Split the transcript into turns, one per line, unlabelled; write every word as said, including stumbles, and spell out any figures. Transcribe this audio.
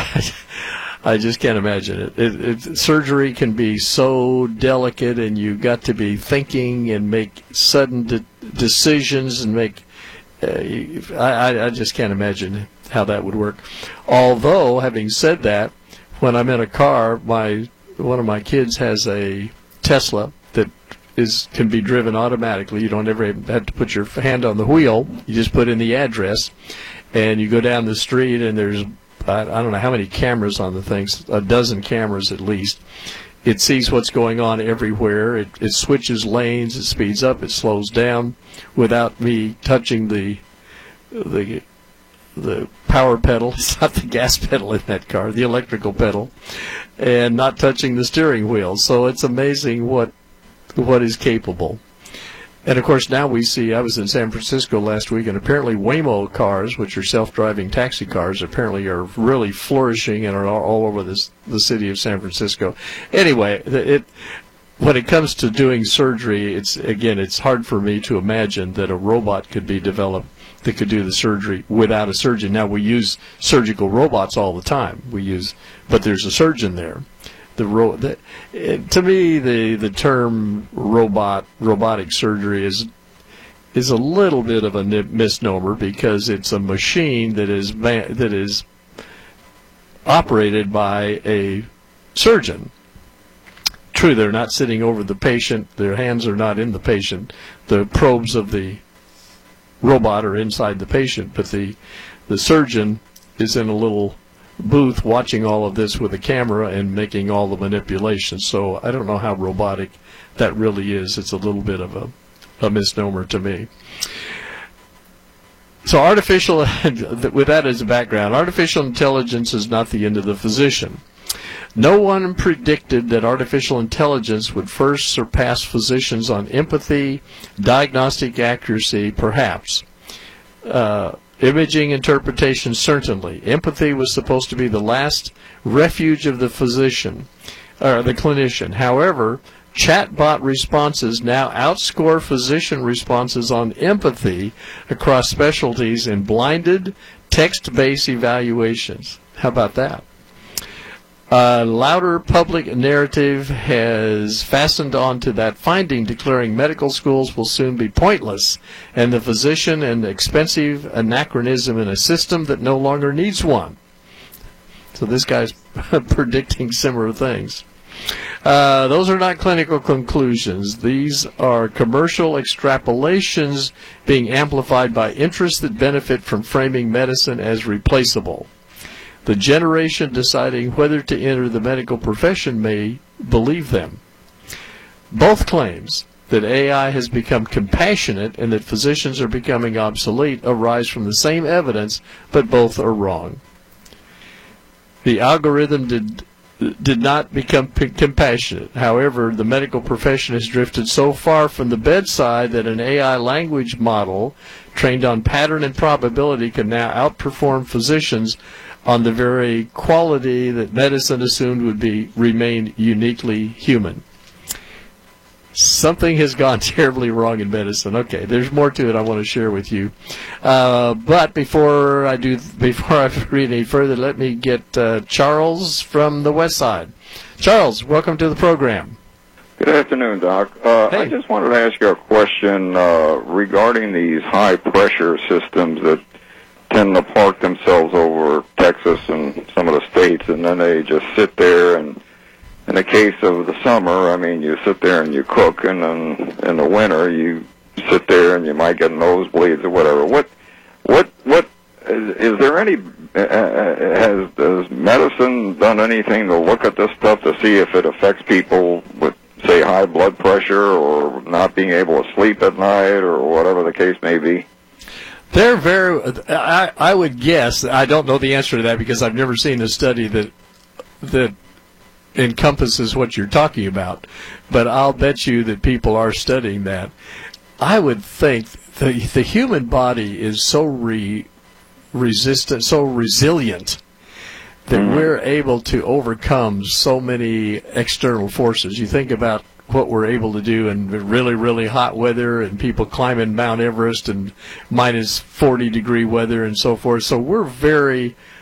I just can't imagine it. It, it. Surgery can be so delicate, and you've got to be thinking and make sudden de decisions and make. Uh, I, I just can't imagine how that would work. Although, having said that, when I'm in a car, my one of my kids has a Tesla that is can be driven automatically. You don't ever have to put your hand on the wheel. You just put in the address, and you go down the street, and there's I, I don't know how many cameras on the things, a dozen cameras at least. It sees what's going on everywhere. It, it switches lanes. It speeds up. It slows down without me touching the the the power pedal. It's not the gas pedal in that car, the electrical pedal, and not touching the steering wheel. So it's amazing what what is capable. And of course now we see, I was in San Francisco last week, and apparently Waymo cars, which are self-driving taxi cars, apparently are really flourishing and are all, all over this, the city of San Francisco. Anyway, it when it comes to doing surgery, it's again, it's hard for me to imagine that a robot could be developed that could do the surgery without a surgeon. Now, we use surgical robots all the time. We use, but there's a surgeon there. The ro the, it, to me, the the term robot robotic surgery is is a little bit of a misnomer, because it's a machine that is that is operated by a surgeon. True, they're not sitting over the patient. Their hands are not in the patient. The probes of the robot are inside the patient, but the the surgeon is in a little booth watching all of this with a camera and making all the manipulations. So I don't know how robotic that really is. It's a little bit of a, a misnomer to me. So artificial, with that as a background, artificial intelligence is not the end of the physician. No one predicted that artificial intelligence would first surpass physicians on empathy, diagnostic accuracy, perhaps. Uh, imaging interpretation, certainly. Empathy was supposed to be the last refuge of the physician, or the clinician. However, chatbot responses now outscore physician responses on empathy across specialties in blinded, text-based evaluations. How about that? A louder public narrative has fastened onto that finding, declaring medical schools will soon be pointless, and the physician an expensive anachronism in a system that no longer needs one. So this guy's predicting similar things. Uh, those are not clinical conclusions. These are commercial extrapolations being amplified by interests that benefit from framing medicine as replaceable. The generation deciding whether to enter the medical profession may believe them. Both claims that A I has become compassionate and that physicians are becoming obsolete arise from the same evidence, but both are wrong. The algorithm did did not become compassionate. However, the medical profession has drifted so far from the bedside that an A I language model trained on pattern and probability can now outperform physicians on the very quality that medicine assumed would be remain uniquely human. Something has gone terribly wrong in medicine. Okay, there's more to it I want to share with you. Uh, but before I do, before I read any further, let me get uh, Charles from the West Side. Charles, welcome to the program.
Good afternoon, Doc. Uh,
hey.
I just wanted to ask you a question uh, regarding these high-pressure systems that tend to park themselves over Texas and some of the states, and then they just sit there. And in the case of the summer, I mean, you sit there and you cook, and then in the winter you sit there and you might get nosebleeds or whatever. What, what, what is, is there any? Uh, has has medicine done anything to look at this stuff to see if it affects people with, say, high blood pressure or not being able to sleep at night or whatever the case may be?
They're very, I, I would guess, I don't know the answer to that because I've never seen a study that that encompasses what you're talking about, but I'll bet you that people are studying that. I would think the, the human body is so re, resistant, so resilient, that mm-hmm. we're able to overcome so many external forces. You think about what we're able to do in really, really hot weather and people climbing Mount Everest and minus forty degree weather and so forth. So we're very